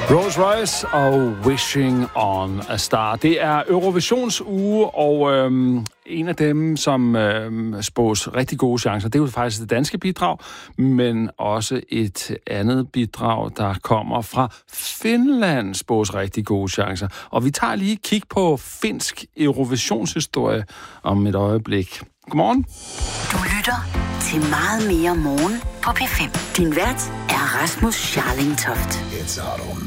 Rolls Royce og Wishing on a Star. Det er Eurovisions uge, og en af dem, som spås rigtig gode chancer, det er jo faktisk det danske bidrag, men også et andet bidrag, der kommer fra Finland, spås rigtig gode chancer. Og vi tager lige et kig på finsk Eurovisionshistorie om et øjeblik. Godmorgen. Du lytter til Meget mere morgen på P5. Din vært er Rasmus Scharling-Toft. It's autumn.